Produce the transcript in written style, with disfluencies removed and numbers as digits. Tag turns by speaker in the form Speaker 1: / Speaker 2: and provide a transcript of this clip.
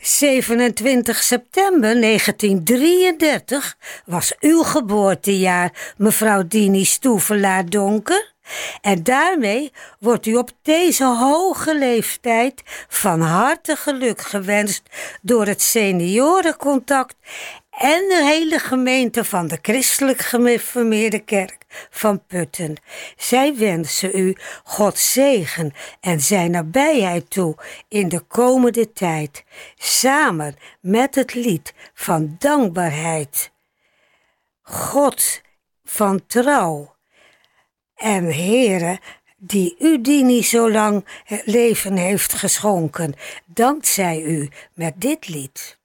Speaker 1: 27 september 1933 was uw geboortejaar, mevrouw Dini Stoevelaar-Donker. En daarmee wordt u op deze hoge leeftijd van harte geluk gewenst door het seniorencontact en de hele gemeente van de Christelijk Gereformeerde Kerk van Putten. Zij wensen u Gods zegen en zijn nabijheid toe in de komende tijd, samen met het lied van dankbaarheid. God van trouw en Heere, die u Dini zo lang het leven heeft geschonken, dankt zij u met dit lied.